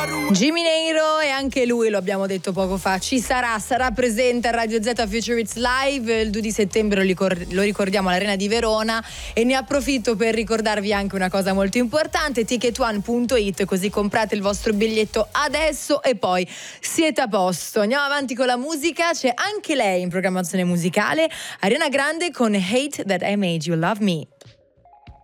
Jimmy Neiro, e anche lui, lo abbiamo detto poco fa, sarà presente a Radio Z Future It's Live il 2 di settembre, lo ricordiamo all'Arena di Verona, e ne approfitto per ricordarvi anche una cosa molto importante: ticketone.it, così comprate il vostro biglietto adesso e poi siete a posto. Andiamo avanti con la musica, c'è anche lei in programmazione musicale, Ariana Grande con Hate That I Made You Love Me.